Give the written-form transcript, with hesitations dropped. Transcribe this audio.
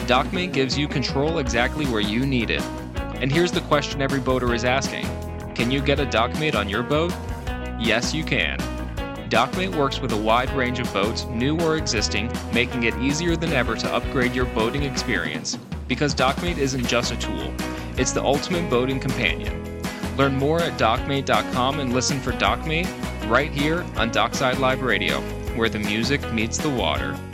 DockMate gives you control exactly where you need it. And here's the question every boater is asking. Can you get a DockMate on your boat? Yes, you can. DockMate works with a wide range of boats, new or existing, making it easier than ever to upgrade your boating experience. Because DockMate isn't just a tool, it's the ultimate boating companion. Learn more at dockmate.com and listen for DockMate right here on Dockside Live Radio, where the music meets the water.